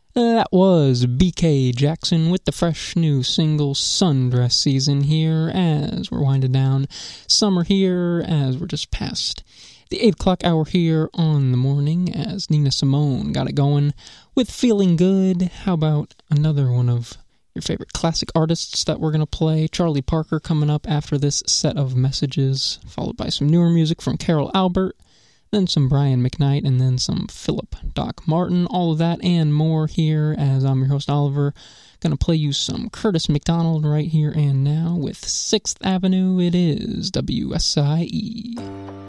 That was BK Jackson with the fresh new single Sundress Season here as we're winding down summer here as we're just past the 8 o'clock hour here on the morning as Nina Simone got it going with Feeling Good. How about another one of your favorite classic artists that we're going to play? Charlie Parker coming up after this set of messages, followed by some newer music from Carol Albert, then some Brian McKnight, and then some Philip Doc Martin. All of that and more here as I'm your host, Oliver. Going to play you some Curtis McDonald right here and now with 6th Avenue. It is WSIE.